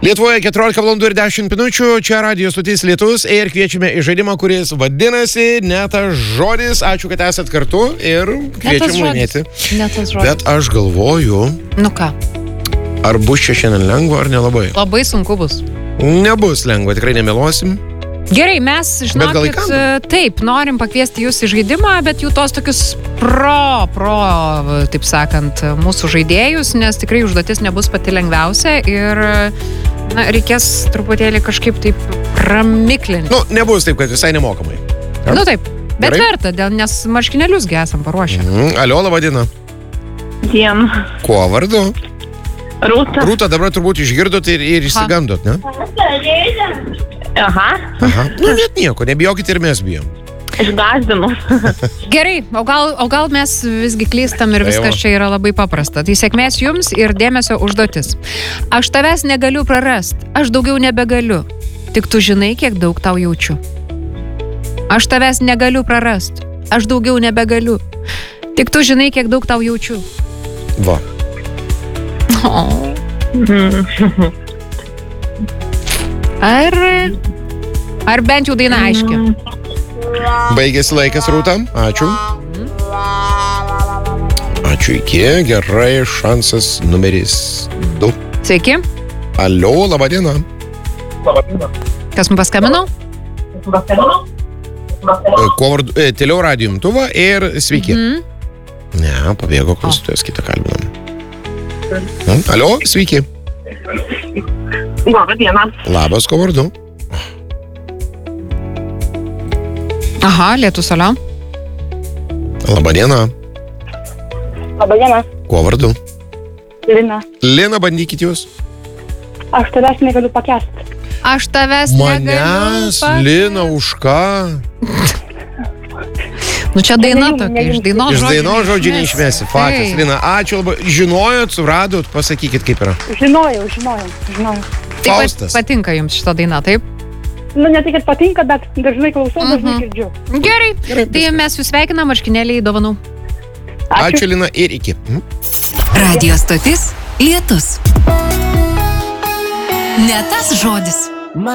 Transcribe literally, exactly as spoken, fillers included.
Lietuvoje keturiolika valandų ir dešimt minučių, čia radijo stotis Lietus ir kviečiame į žaidimą, kuris vadinasi Ne tas žodis. Ačiū, kad esat kartu ir kviečiam laimėti. Ne tas žodis. Bet aš galvoju, Nu ką? ar bus čia šiandien lengva ar nelabai. Labai sunku bus. Nebus lengva, tikrai nemeluosim. Gerai, mes, žinokit, taip, norim pakviesti jūs į žaidimą, bet jų tos tokius pro, pro, taip sakant, mūsų žaidėjus, nes tikrai užduotis nebus pati lengviausia ir na, reikės truputėlį kažkaip taip ramiklinti. Nu, nebus taip, kad visai nemokamai. Ja? Nu taip, bet Gerai. verta, dėl, nes marškinėliusgi esam paruošę. Mm, alio, laba diena. Dien. Kuo vardu? Rūta. Rūta, dabar turbūt išgirdot ir, ir išsigandot, ne? Aha. Aha. Nu, net nieko, nebijokit ir mes bijom. Išgazdinu. Gerai, o gal, o gal mes visgi klystam ir viskas čia yra labai paprasta. Tai sėkmės jums ir dėmesio užduotis. Aš tavęs negaliu prarast, aš daugiau nebegaliu. Tik tu žinai, kiek daug tau jaučiu. Aš tavęs negaliu prarast, aš daugiau nebegaliu. Tik tu žinai, kiek daug tau jaučiu. Va. Oh. Ar, ar bent jau daina aiški? Baigėsi laikas, Rūta. Ačiū. Ačiū iki. Gerai, šansas numeris du. Sveiki. Alio, laba diena. Kas mums paskambino? Kuo vardu? E, Teliau radijo imtuvą ir sveiki. Mm. Ne, pabėgo klausytojas, kitą kalbinam. Hmm? Alio, sveiki. Labą dieną. Labas, kuo vardu? Aha, Lietus, alio. Labą dieną. Labą dieną. Kuo vardu? Lina. Lina, bandykit jūs. Aš tavęs negaliu pakęsti. Aš tavęs negaliu. Manęs, pa- Lina, už ką? Nu čia daina tokia, iš dainos Iš žodžių. dainos žodžių neišmesi. Faktas, Taip. Lina, ačiū labai. Žinojot, suradot, pasakykit, kaip yra. Žinojau, žinojau, žinojau. Taip pat Faustas. patinka jums šita daina, taip? Nu, ne tai, kad patinka, bet dažnai klausau, dažnai Mhm. girdžiu. Gerai, Gerai, tai mes jūs sveikinam, marškinėliai dovanų. Ačiū, Lina, ir iki. Mhm. Radio stotis Lietus. Ne tas žodis.